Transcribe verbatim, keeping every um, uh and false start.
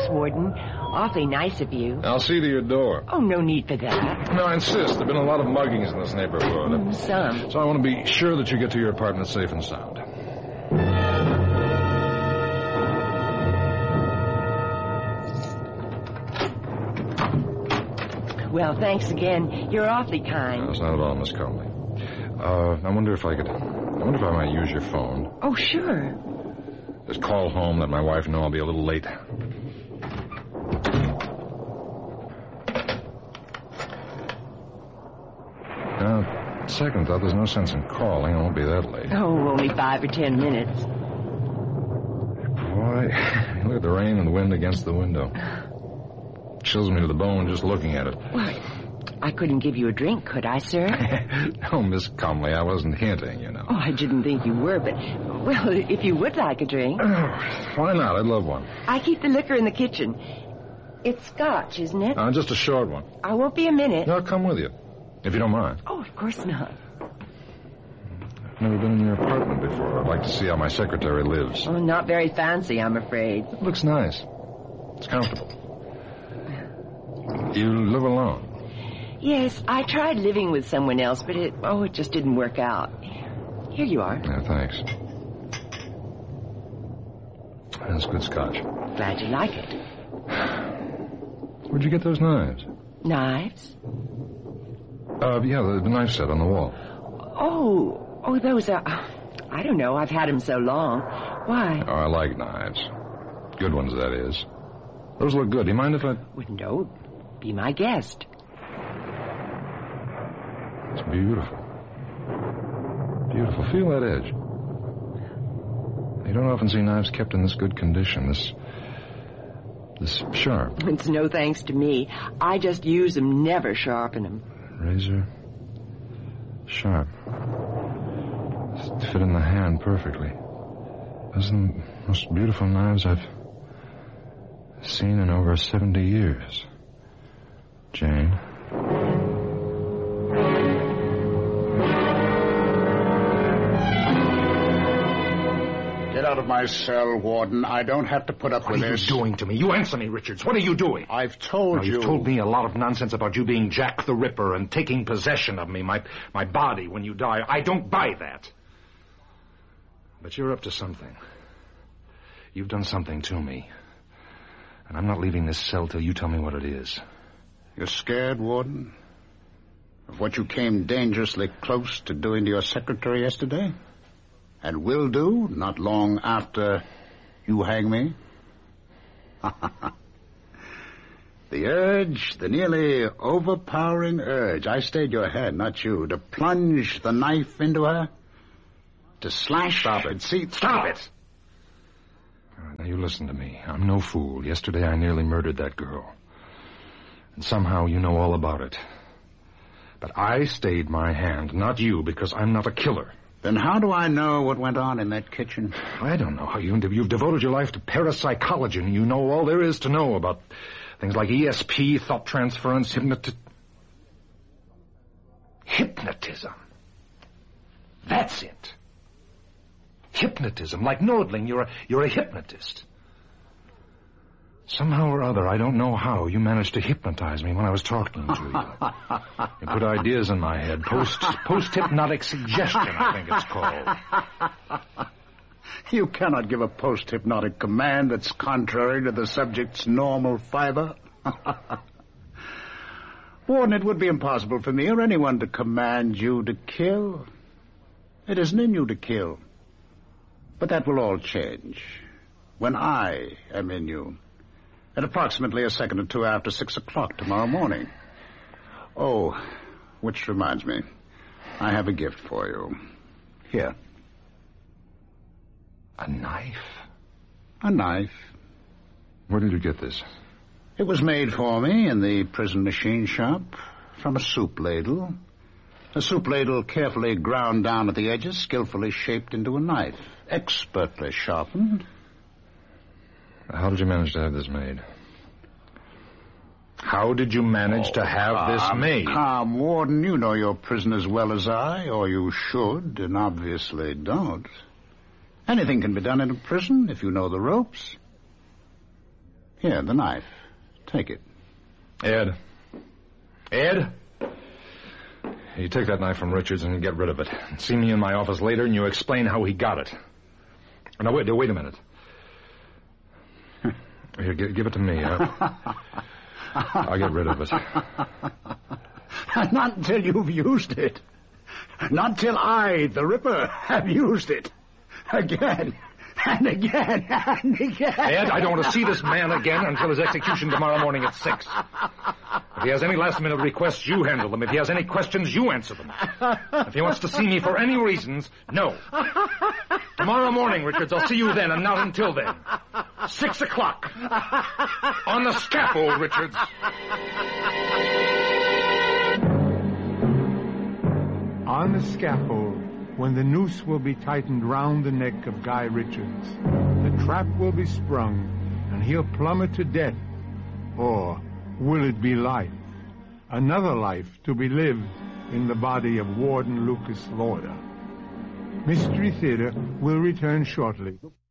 thanks, Warden. Awfully nice of you. I'll see to your door. Oh, no need for that. No, I insist. There have been a lot of muggings in this neighborhood. Mm, some. So I want to be sure that you get to your apartment safe and sound. Well, thanks again. You're awfully kind. No, it's not at all, Miss Conley. Uh, I wonder if I could... I wonder if I might use your phone. Oh, sure. Just call home, let my wife know I'll be a little late. Now, second thought, there's no sense in calling. I won't be that late. Oh, only five or ten minutes. Boy, look at the rain and the wind against the window. Chills me to the bone just looking at it. Well, I couldn't give you a drink, could I, sir? No, Miss Comley, I wasn't hinting, you know. Oh, I didn't think you were, but, well, if you would like a drink. Why not? I'd love one. I keep the liquor in the kitchen. It's scotch, isn't it? Uh, just a short one. I won't be a minute. No, I'll come with you, if you don't mind. Oh, of course not. I've never been in your apartment before. I'd like to see how my secretary lives. Oh, not very fancy, I'm afraid. It looks nice. It's comfortable. You live alone? Yes, I tried living with someone else, but it, oh, it just didn't work out. Here you are. Yeah, thanks. That's good scotch. Glad you like it. Where'd you get those knives? Knives? Uh, yeah, the, the knife set on the wall. Oh, oh, those are... I don't know, I've had them so long. Why? Oh, I like knives. Good ones, that is. Those look good. Do you mind if I... Well, no, be my guest. It's beautiful. Beautiful. Feel that edge. You don't often see knives kept in this good condition, this... this sharp. It's no thanks to me. I just use them, never sharpen them. Razor... sharp. Fit in the hand perfectly. Those are the most beautiful knives I've seen in over seventy years. Jane... Get out of my cell, Warden. I don't have to put up what with this. this. What are you doing to me? You answer me, Richards. What are you doing? I've told now, you... You've told me a lot of nonsense about you being Jack the Ripper and taking possession of me, my, my body, when you die. I don't buy that. But you're up to something. You've done something to me. And I'm not leaving this cell till you tell me what it is. You're scared, Warden? Of what you came dangerously close to doing to your secretary yesterday? And will do, not long after you hang me? The urge, the nearly overpowering urge, I stayed your hand, not you, to plunge the knife into her, to slash... Stop it. See, Stop it! All right, now you listen to me. I'm no fool. Yesterday I nearly murdered that girl. And somehow you know all about it. But I stayed my hand, not you, because I'm not a killer. Then how do I know what went on in that kitchen? I don't know how you... You've devoted your life to parapsychology, and you know all there is to know about things like E S P, thought transference, hypnoti... Hypnotism. That's it. Hypnotism. Like Nordling, you're a, you're a hypnotist. Somehow or other, I don't know how, you managed to hypnotize me when I was talking to you. You put ideas in my head. Post, post-hypnotic suggestion, I think it's called. You cannot give a post-hypnotic command that's contrary to the subject's normal fiber. Warden, it would be impossible for me or anyone to command you to kill. It isn't in you to kill. But that will all change when I am in you. At approximately a second or two after six o'clock tomorrow morning. Oh, which reminds me, I have a gift for you. Here. A knife? A knife. Where did you get this? It was made for me in the prison machine shop from a soup ladle. A soup ladle carefully ground down at the edges, skillfully shaped into a knife, expertly sharpened. How did you manage to have this made? How did you manage oh, to have calm, this made? Calm, Warden. You know your prison as well as I, or you should, and obviously don't. Anything can be done in a prison if you know the ropes. Here, the knife. Take it. Ed. Ed? You take that knife from Richards and you get rid of it. See me in my office later and you explain how he got it. Now, wait, wait a minute. Here, give, give it to me. I'll, I'll get rid of it. Not until you've used it. Not till I, the Ripper, have used it. Again, and again, and again. Ed, I don't want to see this man again until his execution tomorrow morning at six. If he has any last-minute requests, you handle them. If he has any questions, you answer them. If he wants to see me for any reasons, no. Tomorrow morning, Richards, I'll see you then, and not until then. Six o'clock. On the scaffold, Richards. On the scaffold, when the noose will be tightened round the neck of Guy Richards, the trap will be sprung, and he'll plummet to death. Or will it be life? Another life to be lived in the body of Warden Lucas Lauder. Mystery Theater will return shortly.